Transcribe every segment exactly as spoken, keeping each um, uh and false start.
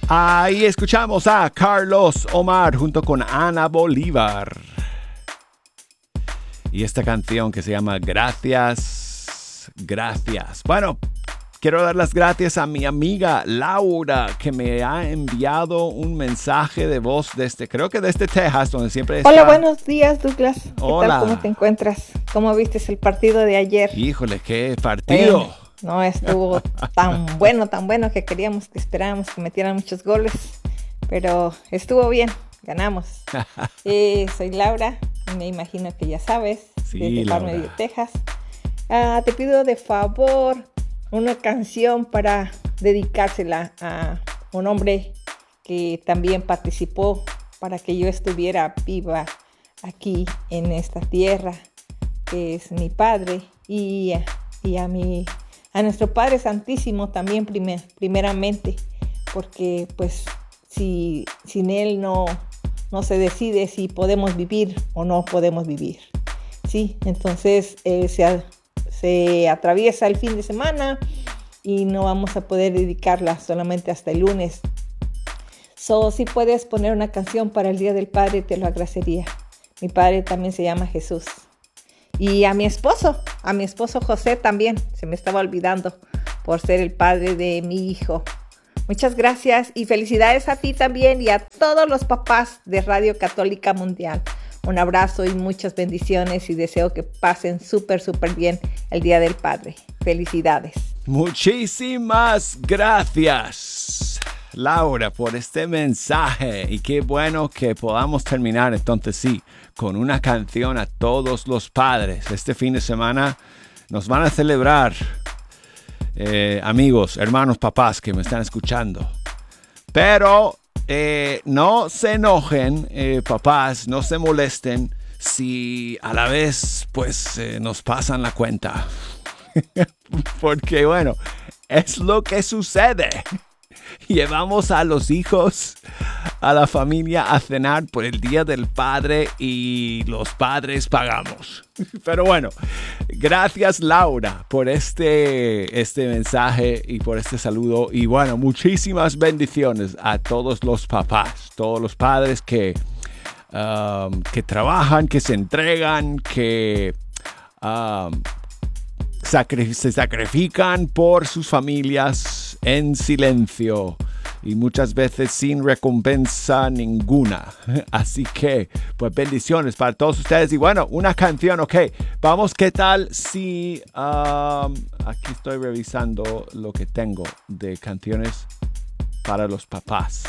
Ahí escuchamos a Carlos Omar junto con Ana Bolívar. Y esta canción que se llama Gracias, Gracias. Bueno, quiero dar las gracias a mi amiga Laura, que me ha enviado un mensaje de voz desde, creo que desde Texas, donde siempre está. Hola, buenos días, Douglas. ¿Qué Hola. tal? ¿Cómo te encuentras? ¿Cómo viste el partido de ayer? Híjole, qué partido. Eh, no, estuvo tan bueno, tan bueno que queríamos, que esperábamos que metieran muchos goles, pero estuvo bien, ganamos. eh, soy Laura, me imagino que ya sabes, sí, desde Laura. Farmville, Texas. Uh, te pido de favor una canción para dedicársela a un hombre que también participó para que yo estuviera viva aquí en esta tierra, que es mi padre, y, y a, mi, a nuestro Padre Santísimo también primer, primeramente, porque pues si, sin él no, no se decide si podemos vivir o no podemos vivir. Sí, entonces eh, se, se atraviesa el fin de semana y no vamos a poder dedicarla solamente hasta el lunes. So, si puedes poner una canción para el Día del Padre, te lo agradecería. Mi padre también se llama Jesús. Y a mi esposo, a mi esposo José también, se me estaba olvidando, por ser el padre de mi hijo. Muchas gracias y felicidades a ti también y a todos los papás de Radio Católica Mundial. Un abrazo y muchas bendiciones y deseo que pasen súper, súper bien el Día del Padre. Felicidades. Muchísimas gracias, Laura, por este mensaje. Y qué bueno que podamos terminar entonces, sí, con una canción a todos los padres. Este fin de semana nos van a celebrar, eh, amigos, hermanos, papás que me están escuchando. Pero eh, no se enojen, eh, papás, no se molesten si a la vez pues eh, nos pasan la cuenta. Porque bueno, es lo que sucede. Llevamos a los hijos, a la familia a cenar por el Día del Padre y los padres pagamos. Pero bueno, gracias Laura por este, este mensaje y por este saludo. Y bueno, muchísimas bendiciones a todos los papás, todos los padres que, um, que trabajan, que se entregan, que um, sacri- se sacrifican por sus familias en silencio y muchas veces sin recompensa ninguna. Así que, pues bendiciones para todos ustedes. Y bueno, una canción, ok. Vamos, ¿qué tal si... Um, aquí estoy revisando lo que tengo de canciones para los papás.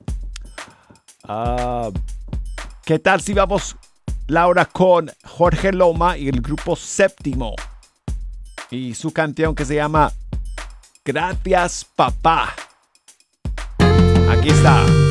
Uh, ¿Qué tal si vamos, Laura, con Jorge Loma y el grupo Séptimo? Y su canción que se llama Gracias, Papá. Aquí está.